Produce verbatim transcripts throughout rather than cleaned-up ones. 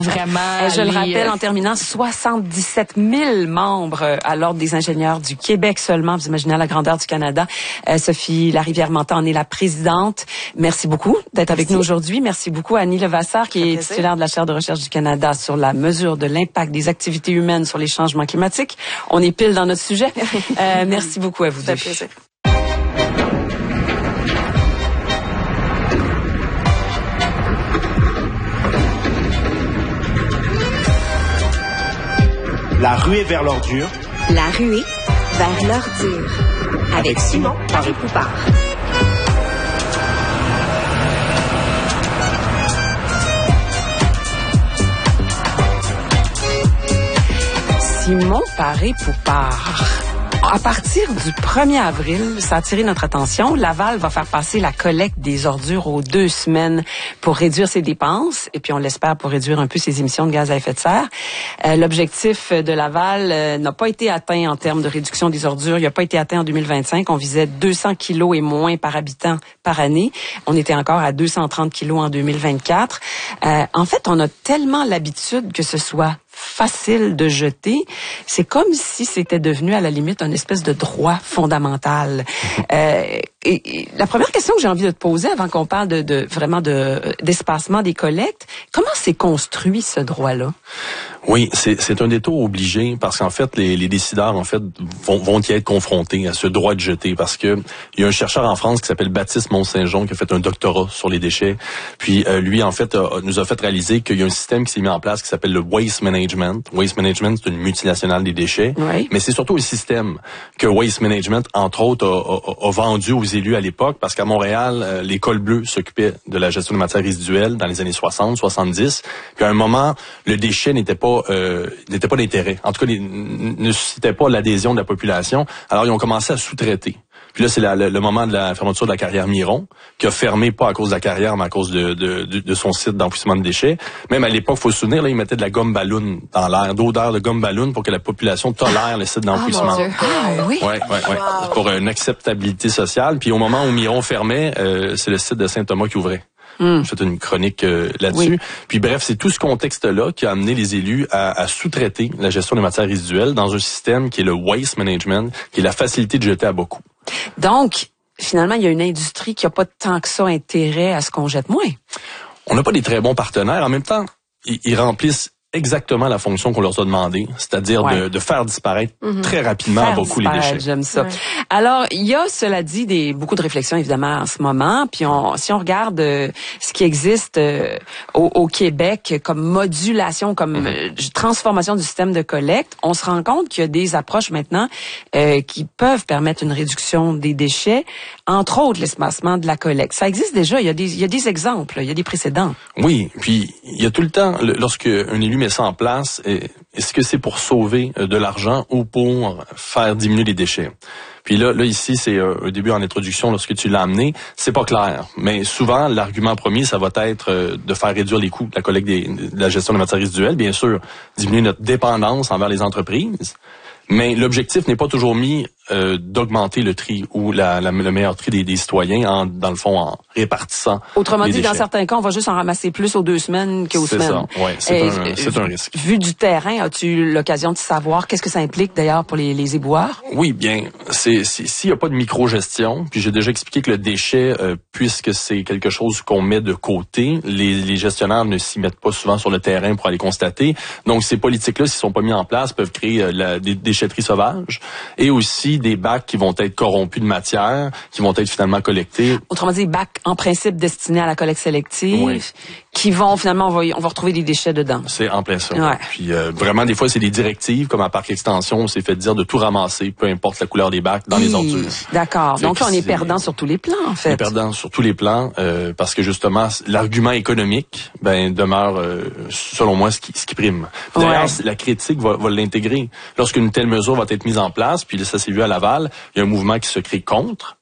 Vraiment. Et je les... le rappelle en terminant, soixante-dix-sept mille membres à l'Ordre des ingénieurs du Québec seulement. Vous imaginez la grandeur du Canada. Euh, Sophie Larivière-Manta en est la présidente. Merci beaucoup d'être avec nous aujourd'hui. Merci beaucoup à Annie Levasseur, qui est titulaire de la chaire de recherche du Canada sur la mesure de l'impact des activités humaines sur les changements climatiques. On est pile dans notre sujet. Euh, merci beaucoup à vous deux. Plaisir. La ruée vers l'ordure. La ruée vers l'ordure. Avec Simon Paré-Poupard. Simon Paré-Poupard. À partir du premier avril, ça a attiré notre attention, Laval va faire passer la collecte des ordures aux deux semaines pour réduire ses dépenses et puis on l'espère pour réduire un peu ses émissions de gaz à effet de serre. Euh, l'objectif de Laval euh, n'a pas été atteint en termes de réduction des ordures. Il n'a pas été atteint en deux mille vingt-cinq. On visait deux cents kilos et moins par habitant par année. On était encore à deux cent trente kilos en deux mille vingt-quatre. Euh, en fait, on a tellement l'habitude que ce soit facile de jeter, c'est comme si c'était devenu à la limite une espèce de droit fondamental. Euh, et, et la première question que j'ai envie de te poser avant qu'on parle de, de vraiment de d'espacement des collectes, comment s'est construit ce droit-là? Oui, c'est, c'est un détour obligé parce qu'en fait, les, les décideurs en fait vont, vont y être confrontés à ce droit de jeter parce que il y a un chercheur en France qui s'appelle Baptiste Mont-Saint-Jean qui a fait un doctorat sur les déchets. Puis euh, lui, en fait, a, nous a fait réaliser qu'il y a un système qui s'est mis en place qui s'appelle le Waste Management. Waste Management, c'est une multinationale des déchets, oui. Mais c'est surtout un système que Waste Management, entre autres, a, a, a vendu aux élus à l'époque parce qu'à Montréal, euh, l'École bleue s'occupait de la gestion des matières résiduelles dans les années soixante, soixante-dix. Puis à un moment, le déchet n'était pas Euh, n'était pas d'intérêt. En tout cas, ne suscitait pas l'adhésion de la population. Alors, ils ont commencé à sous-traiter. Puis là, c'est la, le, le moment de la fermeture de la carrière Miron, qui a fermé pas à cause de la carrière, mais à cause de, de, de, de son site d'enfouissement de déchets. Même à l'époque, faut se souvenir, là, ils mettaient de la gomme ballon dans l'air, d'odeur de gomme ballon pour que la population tolère le site d'enfouissement. Oh, ah, oui. Ouais, ouais, ouais. Wow. Pour une acceptabilité sociale. Puis au moment où Miron fermait, euh, c'est le site de Saint-Thomas qui ouvrait. Hum. J'ai fait une chronique euh, là-dessus. Oui. Puis bref, c'est tout ce contexte-là qui a amené les élus à, à sous-traiter la gestion des matières résiduelles dans un système qui est le waste management, qui est la facilité de jeter à beaucoup. Donc, finalement, il y a une industrie qui n'a pas tant que ça intérêt à ce qu'on jette moins. On n'a pas des très bons partenaires. En même temps, ils, ils remplissent exactement la fonction qu'on leur a demandé, c'est-à-dire ouais. de, de faire disparaître mm-hmm. très rapidement faire beaucoup les déchets. J'aime ça. Ouais. Alors, il y a, cela dit, des beaucoup de réflexions évidemment en ce moment. Puis, on, si on regarde euh, ce qui existe euh, au, au Québec comme modulation, comme mm-hmm. euh, transformation du système de collecte, on se rend compte qu'il y a des approches maintenant euh, qui peuvent permettre une réduction des déchets, entre autres l'espacement de la collecte. Ça existe déjà. Il y a des, il y a des exemples, il y a des précédents. Oui. Puis, il y a tout le temps, lorsque un élu met ça en place, est-ce que c'est pour sauver de l'argent ou pour faire diminuer les déchets? Puis là, là ici, c'est un début en introduction lorsque tu l'as amené, c'est pas clair. Mais souvent, l'argument premier, ça va être de faire réduire les coûts de la collecte des, de la gestion des matières résiduelles, bien sûr, diminuer notre dépendance envers les entreprises. Mais l'objectif n'est pas toujours mis euh, d'augmenter le tri ou la, la, le meilleur tri des, des citoyens, en, dans le fond, en répartissant. Autrement les dit, déchets. Dans certains cas, on va juste en ramasser plus aux deux semaines qu'aux c'est semaines. C'est ça, oui, c'est, un, euh, c'est un risque. Vu du terrain, as-tu eu l'occasion de savoir qu'est-ce que ça implique d'ailleurs pour les, les éboueurs? Oui, bien, c'est, c'est s'il n'y a pas de micro-gestion, puis j'ai déjà expliqué que le déchet, euh, puisque c'est quelque chose qu'on met de côté, les, les gestionnaires ne s'y mettent pas souvent sur le terrain pour aller constater. Donc, ces politiques-là, s'ils sont pas mis en place, peuvent créer euh, la, des déchetteries sauvages et aussi des bacs qui vont être corrompus de matière, qui vont être finalement collectés. Autrement dit, bacs en principe destinés à la collecte sélective, oui. qui vont finalement, on va, on va retrouver des déchets dedans. C'est en plein ça. Ouais. Puis euh, vraiment, des fois, c'est des directives, comme à Parc Extension, on s'est fait dire de tout ramasser, peu importe la couleur des bacs, dans Hi, les ordures. D'accord. Fait Donc là, on est, est perdant sur tous les plans, en fait. On est perdant sur tous les plans, euh, parce que justement, l'argument économique, ben demeure, euh, selon moi, ce qui, ce qui prime. Puis, d'ailleurs, ouais. la critique va, va l'intégrer. Lorsqu'une telle mesure va être mise en place, puis ça s'est vu à Laval, il y a un mouvement qui se crée contre.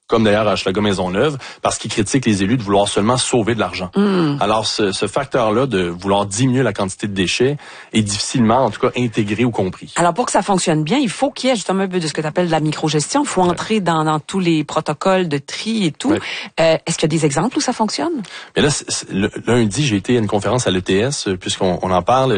comme d'ailleurs à Hochelaga Maisonneuve, parce qu'ils critiquent les élus de vouloir seulement sauver de l'argent. Mm. Alors, ce, ce facteur-là de vouloir diminuer la quantité de déchets est difficilement, en tout cas, intégré ou compris. Alors, pour que ça fonctionne bien, il faut qu'il y ait justement un peu de ce que tu appelles de la microgestion. Il faut ouais. entrer dans, dans tous les protocoles de tri et tout. Ouais. Euh, est-ce qu'il y a des exemples où ça fonctionne? Mais là, c'est, c'est, le, lundi, j'ai été à une conférence à l'E T S, puisqu'on on en parle.